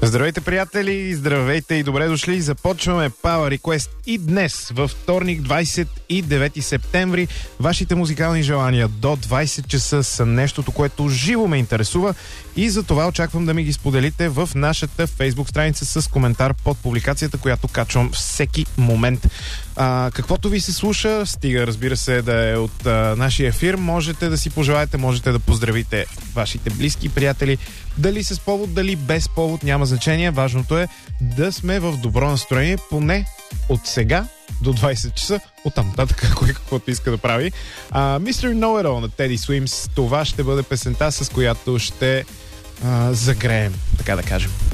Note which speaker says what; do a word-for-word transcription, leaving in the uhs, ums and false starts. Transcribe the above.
Speaker 1: Здравейте, приятели! Здравейте и добре дошли! Започваме Power Request и днес, във вторник, двадесет и девети септември. Вашите музикални желания до двадесет часа са нещото, което живо ме интересува и за това очаквам да ми ги споделите в нашата Facebook страница с коментар под публикацията, която качвам всеки момент. А, каквото ви се слуша, стига, разбира се, да е от а, нашия ефир, можете да си пожелаете, можете да поздравите вашите близки, приятели, дали с повод, дали без повод, няма значение. Важното е да сме в добро настроение, поне от сега до двадесет часа, оттам нататък, кой каквото иска да прави. А, мистер Know-It-All на Teddy Swims, това ще бъде песента, с която ще а, загреем, така да кажем.